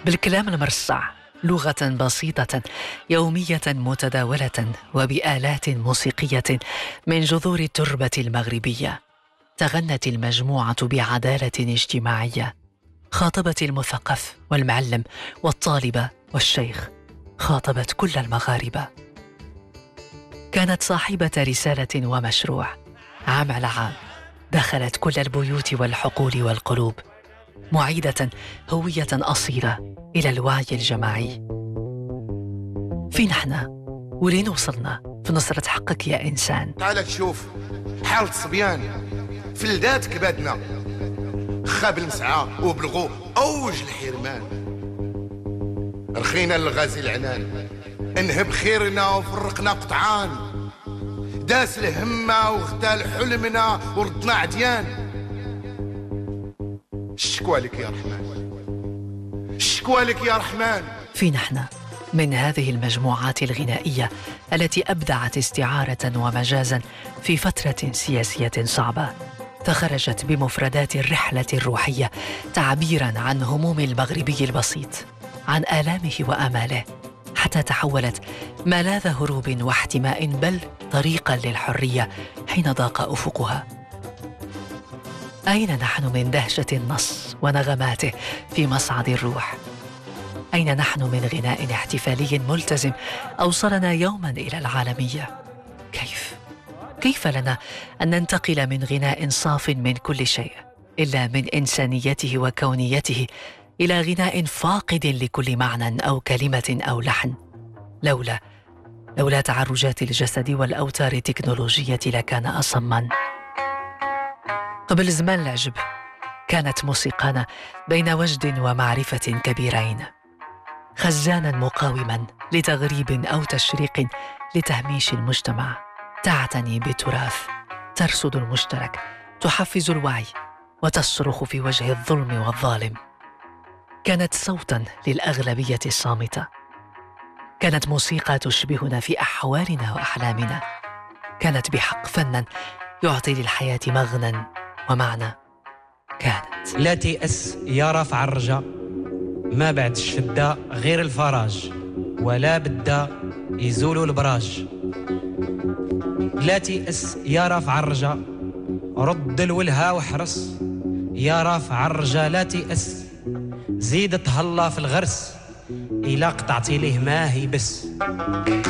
بالكلام المرصع، لغة بسيطة يومية متداولة، وبآلات موسيقية من جذور التربة المغربية، تغنت المجموعة بعدالة اجتماعية، خاطبت المثقف والمعلم والطالب والشيخ، خاطبت كل المغاربة. كانت صاحبة رسالة ومشروع، عام على عام دخلت كل البيوت والحقول والقلوب، معيدة هوية أصيلة إلى الوعي الجماعي. فين احنا؟ ولين وصلنا في نصرة حقك يا إنسان؟ تعال تشوف حالة صبيان في لدات كبادنا، خاب المسعى وبلغو أوج الحرمان، رخينا للغازي العنان، انهب خيرنا وفرقنا قطعان، داس الهمة واغتال حلمنا وردنا عديان. الشكوى لك يا رحمن، الشكوى لك يا رحمن. فين احنا؟ من هذه المجموعات الغنائية التي أبدعت استعارة ومجازا في فترة سياسية صعبة، تخرجت بمفردات الرحلة الروحية تعبيرا عن هموم المغربي البسيط، عن آلامه وآماله، حتى تحولت ملاذ هروب واحتماء، بل طريقا للحرية حين ضاق أفقها. أين نحن من دهشة النص ونغماته في مصعد الروح؟ أين نحن من غناء احتفالي ملتزم أوصلنا يوما إلى العالمية؟ كيف لنا أن ننتقل من غناء صاف من كل شيء إلا من إنسانيته وكونيته إلى غناء فاقد لكل معنى أو كلمة أو لحن، لولا تعرجات الجسد والأوتار التكنولوجية لكان أصما. قبل زمان العجب كانت موسيقانا بين وجد ومعرفة كبيرين، خزانا مقاوما لتغريب أو تشريق لتهميش المجتمع، تعتني بالتراث، ترصد المشترك، تحفز الوعي، وتصرخ في وجه الظلم والظالم. كانت صوتا للأغلبية الصامتة، كانت موسيقى تشبهنا في أحوالنا وأحلامنا، كانت بحق فنا يعطي للحياة مغنى ومعنى. كانت لا تيأس يا رافع الرجا، ما بعد الشدة غير الفراج، ولا بدا يزولوا البراج. لا تيأس يا رافع الرجا، رد الولها وحرص، يا رافع الرجا لا تيأس، زيد تهلا في الغرس، إلا قطعتي ليه ما هي بس.